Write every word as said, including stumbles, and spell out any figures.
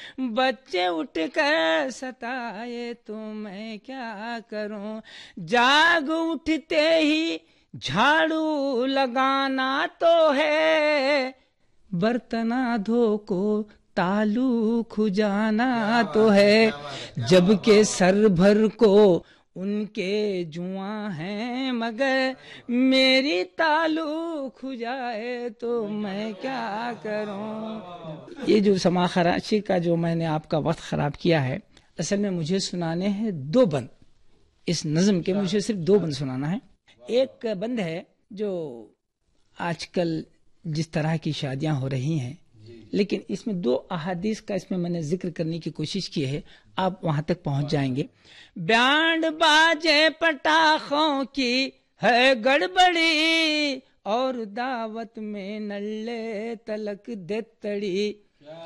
बच्चे उठ कर सताए तो मैं क्या करूं, जाग उठते ही झाड़ू लगाना तो है, बर्तना धो को तालू खुजाना तो है, जबकि सर भर को उनके जुआ हैं, मगर मेरी तालू खुजाए तो मैं क्या करूं। ये जो समा खराची का जो मैंने आपका वक्त खराब किया है, असल में मुझे सुनाने हैं दो बंद। इस नज्म के मुझे सिर्फ दो बंद सुनाना है। एक बंद है जो आजकल जिस तरह की शादियां हो रही हैं, लेकिन इसमें दो अहादीस का इसमें मैंने जिक्र करने की कोशिश की है, आप वहां तक पहुंच जाएंगे। बैंड बाजे पटाखों की है गड़बड़ी, और दावत में नल्ले तलक दे तड़ी,